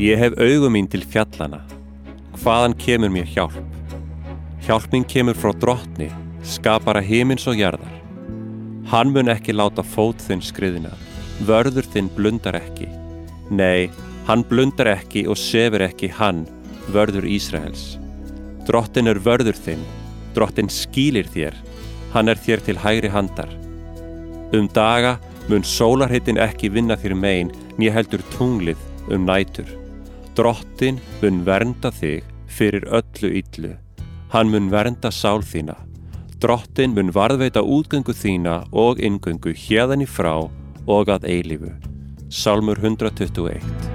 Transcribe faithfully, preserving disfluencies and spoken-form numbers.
Ég hef augu mín til fjallana. Hvaðan kemur mér hjálp? Hjálp mín kemur frá Drottni, skapara himins og jarðar. Hann mun ekki láta fót þinn skriðna, vörður þinn blundar ekki. Nei, hann blundar ekki og sefur ekki hann, vörður Ísraels. Drottinn er vörður þinn, Drottinn skýlir þér, hann er þér til hægri handar. Um daga mun sólarhitinn ekki vinna þér mein, né heldur tunglið um nætur. Drottinn mun vernda þig fyrir öllu illu. Hann mun vernda sál þína. Drottinn mun varðveita útgöngu þína og inngöngu héðan í frá og að eilífu. Sálmur hundrað tuttugu og eitt.